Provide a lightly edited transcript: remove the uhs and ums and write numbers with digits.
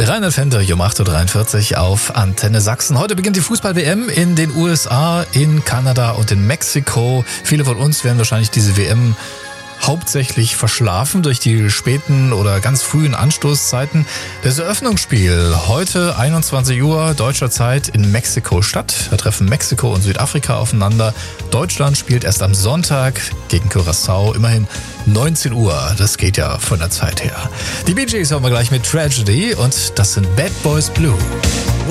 Reinhard Fender, um 8.43 Uhr auf Antenne Sachsen. Heute beginnt die Fußball-WM in den USA, in Kanada und in Mexiko. Viele von uns werden wahrscheinlich diese WM hauptsächlich verschlafen durch die späten oder ganz frühen Anstoßzeiten. Das Eröffnungsspiel heute 21 Uhr deutscher Zeit in Mexiko statt. Da treffen Mexiko und Südafrika aufeinander. Deutschland spielt erst am Sonntag gegen Curaçao, immerhin 19 Uhr. Das geht ja von der Zeit her. Die Bee Gees haben wir gleich mit Tragedy und das sind Bad Boys Blue.